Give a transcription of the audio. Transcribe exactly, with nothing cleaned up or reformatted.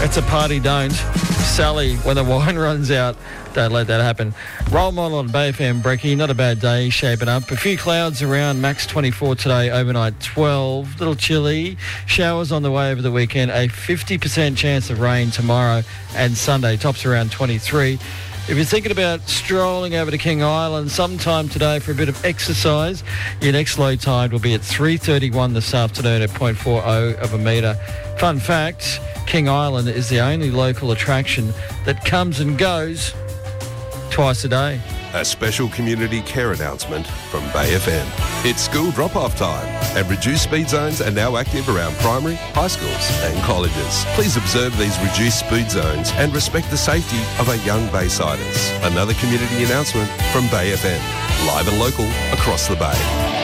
That's a party don't. Sally, when the wine runs out, don't let that happen. Role model on Bay F M, Brekkie. Not a bad day shaping up. A few clouds around, max twenty-four today, overnight twelve. Little chilly. Showers on the way over the weekend. A fifty percent chance of rain tomorrow and Sunday. Tops around twenty-three. If you're thinking about strolling over to King Island sometime today for a bit of exercise, your next low tide will be at three thirty-one this afternoon at zero point four zero of a metre. Fun fact, King Island is the only local attraction that comes and goes twice a day. A special community care announcement from Bay F M. It's school drop-off time, and reduced speed zones are now active around primary, high schools and colleges. Please observe these reduced speed zones and respect the safety of our young Baysiders. Another community announcement from Bay F M. Live and local across the Bay.